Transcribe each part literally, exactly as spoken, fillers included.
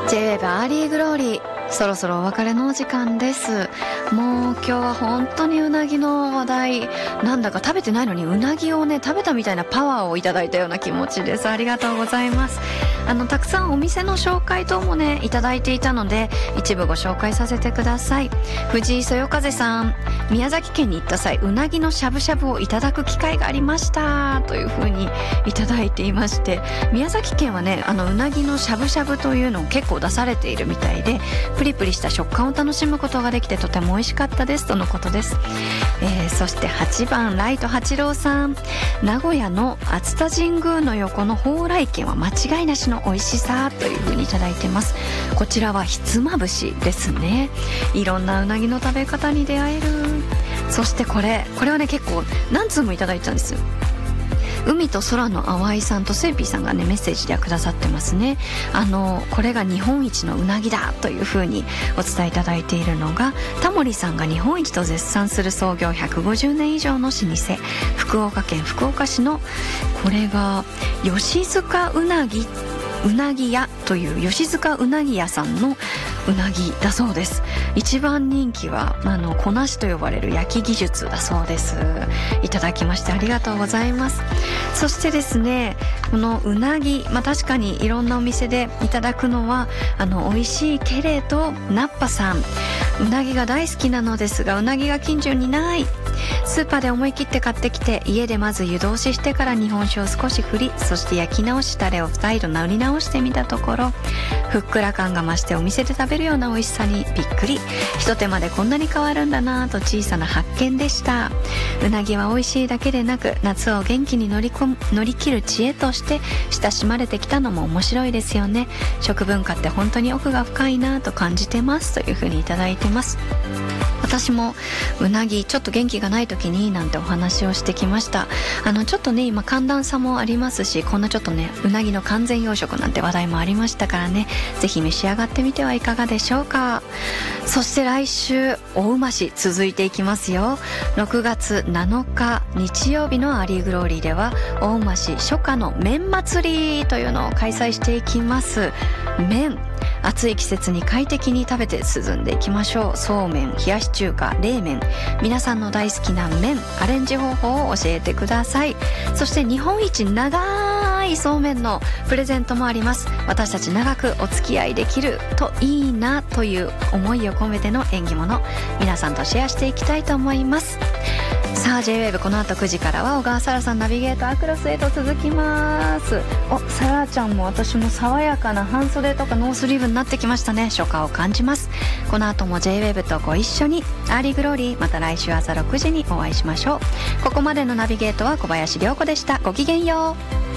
ジェイウェーブアーリーグローリー、そろそろお別れのお時間です。もう今日は本当にうなぎの話題、なんだか食べてないのにうなぎをね食べたみたいなパワーをいただいたような気持ちです。ありがとうございます。あのたくさんお店の紹介等もねいただいていたので一部ご紹介させてください。藤井そよ風さん、宮崎県に行った際うなぎのしゃぶしゃぶをいただく機会がありましたというふうにいただいていまして、宮崎県はねあのうなぎのしゃぶしゃぶというのを結構出されているみたいで、プリプリした食感を楽しむことができてとても美味しかったですとのことです。えー、そしてはちばんライト八郎さん、名古屋の熱田神宮の横の蓬莱軒は間違いなしの美味しさというふうにいただいてます。こちらはひつまぶしですね。いろんなうなぎの食べ方に出会える。そしてこれこれはね結構何通もいただいたんですよ。海と空の淡いさんとスイピーさんがねメッセージでくださってますね。あのこれが日本一のうなぎだというふうにお伝えいただいているのが、タモリさんが日本一と絶賛する創業ひゃくごじゅうねん以上の老舗、福岡県福岡市のこれが吉塚うなぎうなぎ屋という吉塚うなぎ屋さんのうなぎだそうです。一番人気はあのこなしと呼ばれる焼き技術だそうです。いただきましてありがとうございます。そしてですね、このうなぎ、まあ、確かにいろんなお店でいただくのはあの美味しいけれど、ナッパさんうなぎが大好きなのですがうなぎが近所にない。スーパーで思い切って買ってきて家でまず湯通ししてから日本酒を少し振り、そして焼き直しタレを再度塗り直してみたところ、ふっくら感が増してお店で食べるような美味しさにびっくり。ひと手間でこんなに変わるんだなぁと小さな発見でした。うなぎは美味しいだけでなく夏を元気に乗り込む乗り切る知恵として親しまれてきたのも面白いですよね。食文化って本当に奥が深いなぁと感じてますというふうにいただいてます。私もうなぎちょっと元気がない時になんてお話をしてきました。あのちょっとね今寒暖差もありますし、こんなちょっとねうなぎの完全養殖なんて話題もありましたからね、ぜひ召し上がってみてはいかがでしょうか。そして来週おうまし続いていきますよ。ろくがつなのか日曜日のアリーグローリーではおうまし初夏の麺祭りというのを開催していきます。麺、暑い季節に快適に食べて涼んでいきましょう。そうめん、冷やし中華、冷麺、皆さんの大好きな麺アレンジ方法を教えてください。そして日本一長いそうめんのプレゼントもあります。私たち長くお付き合いできるといいなという思いを込めての縁起物、皆さんとシェアしていきたいと思います。さあ ジェイウェーブ この後くじからは小川沙羅さんナビゲートアクロスへと続きます。お、沙羅ちゃんも私も爽やかな半袖とかノースリーブになってきましたね。初夏を感じます。この後も ジェイウェーブ とご一緒にアーリーグローリー、また来週朝ろくじにお会いしましょう。ここまでのナビゲートは小林涼子でした。ごきげんよ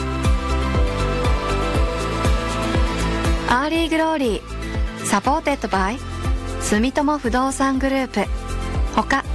う。アーリーグローリーサポーテッドバイ住友不動産グループ、他